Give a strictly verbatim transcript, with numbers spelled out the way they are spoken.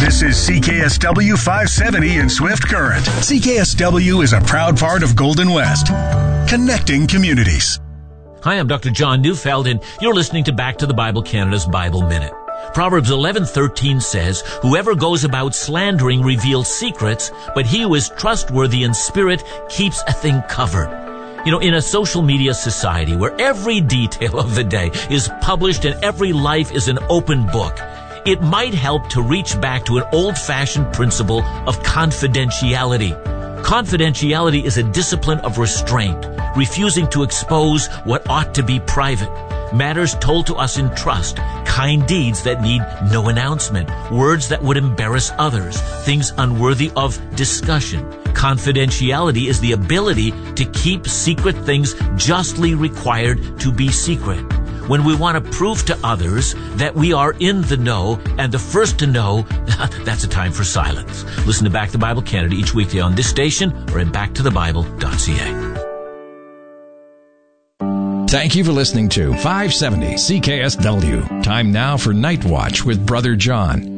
This is C K S W five seventy in Swift Current. C K S W is a proud part of Golden West, connecting communities. Hi, I'm Doctor John Neufeld, and you're listening to Back to the Bible Canada's Bible Minute. Proverbs eleven thirteen says, "Whoever goes about slandering reveals secrets, but he who is trustworthy in spirit keeps a thing covered." You know, in a social media society where every detail of the day is published and every life is an open book, it might help to reach back to an old-fashioned principle of confidentiality. Confidentiality is a discipline of restraint, refusing to expose what ought to be private. Matters told to us in trust, kind deeds that need no announcement, words that would embarrass others, things unworthy of discussion. Confidentiality is the ability to keep secret things justly required to be secret. When we want to prove to others that we are in the know and the first to know, that's a time for silence. Listen to Back to the Bible Canada each weekday on this station or at back to the bible dot c a. Thank you for listening to five seventy C K S W. Time now for Night Watch with Brother John.